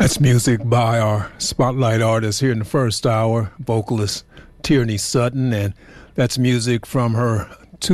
That's music by our spotlight artist here in the first hour, vocalist Tierney Sutton, and that's music from her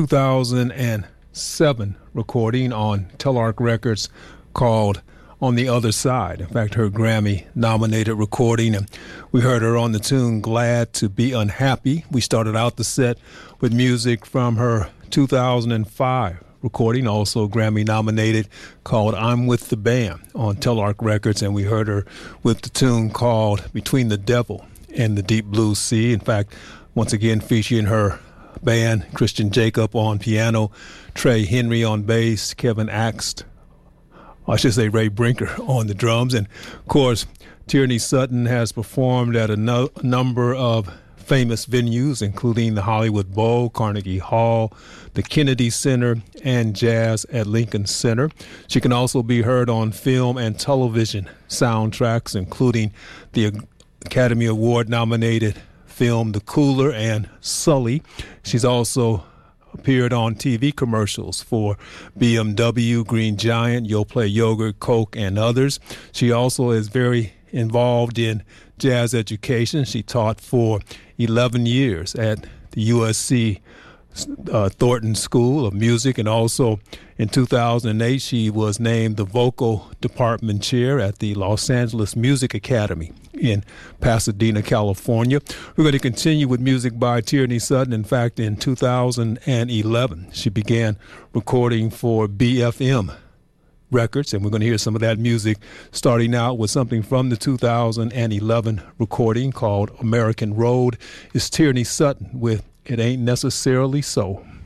2007 recording on Telarc Records called On the Other Side. In fact, her Grammy-nominated recording, and we heard her on the tune Glad to Be Unhappy. We started out the set with music from her 2005 recording, also Grammy-nominated, called I'm With the Band on Telarc Records, and we heard her with the tune called Between the Devil and the Deep Blue Sea. In fact, once again featuring her band, Christian Jacob on piano, Trey Henry on bass, Kevin Axt, I should say Ray Brinker on the drums. And, of course, Tierney Sutton has performed at a number of famous venues, including the Hollywood Bowl, Carnegie Hall, the Kennedy Center, and Jazz at Lincoln Center. She can also be heard on film and television soundtracks, including the Academy Award-nominated film The Cooler and Sully. She's also appeared on TV commercials for BMW, Green Giant, Yoplait Yogurt, Coke, and others. She also is very involved in jazz education. She taught for 11 years at the USC Thornton School of Music, and also in 2008 she was named the vocal department chair at the Los Angeles Music Academy in Pasadena, California. We're going to continue with music by Tierney Sutton. In fact, in 2011 she began recording for BFM Records, and we're going to hear some of that music, starting out with something from the 2011 recording called American Road. It's Tierney Sutton with It Ain't Necessarily So.